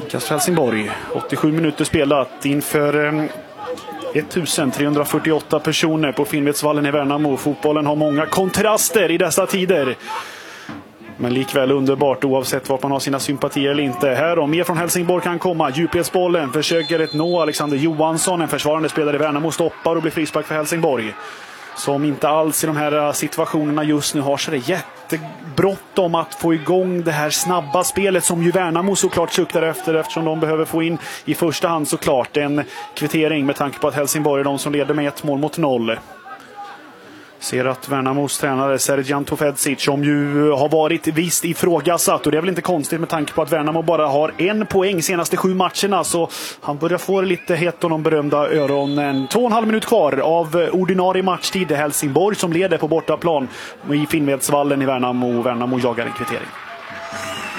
Kast Helsingborg, 87 minuter spelat inför 1348 personer på Finnvedsvallen i Värnamo. Fotbollen har många kontraster i dessa tider, men likväl underbart oavsett vart man har sina sympatier eller inte. Här om mer från Helsingborg kan komma. Djupledsbollen försöker ett nå Alexander Johansson, en försvarande spelare i Värnamo, stoppar och blir frispark för Helsingborg, som inte alls i de här situationerna just nu har så det jättebråttom att få igång det här snabba spelet som ju Värnamo såklart suktar efter, eftersom de behöver få in i första hand såklart en kvittering med tanke på att Helsingborg är de som leder med 1-0. Ser att Värnamos tränare Sergian Tofedzic, som ju har varit visst ifrågasatt, och det är väl inte konstigt med tanke på att Värnamo bara har 1 poäng senaste 7 matcherna, så han börjar få lite hett och de berömda öronen. 2,5 minut kvar av ordinarie matchtid. Helsingborg som leder på bortaplan i Finnvedsvallen i Värnamo. Värnamo jagar en kvittering.